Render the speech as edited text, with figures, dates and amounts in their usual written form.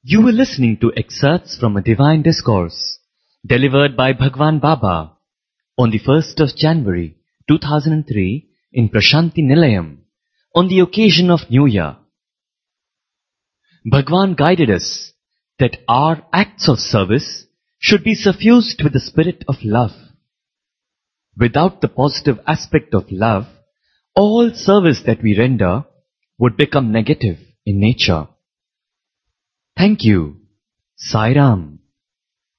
You were listening to excerpts from a divine discourse delivered by Bhagwan Baba on the 1st of January 2003 in Prashanti Nilayam on the occasion of New Year. Bhagwan guided us that our acts of service should be suffused with the spirit of love. Without the positive aspect of love, all service that we render would become negative in nature. Thank you. Sai Ram.